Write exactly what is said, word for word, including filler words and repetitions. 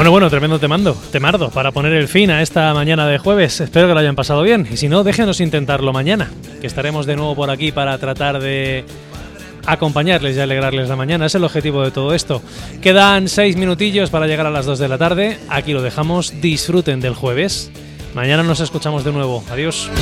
Bueno, bueno, tremendo temando, temardo para poner el fin a esta mañana de jueves. Espero que lo hayan pasado bien y si no, déjenos intentarlo mañana, que estaremos de nuevo por aquí para tratar de acompañarles y alegrarles la mañana. Es el objetivo de todo esto. Quedan seis minutillos para llegar a las dos de la tarde. Aquí lo dejamos. Disfruten del jueves. Mañana nos escuchamos de nuevo. Adiós.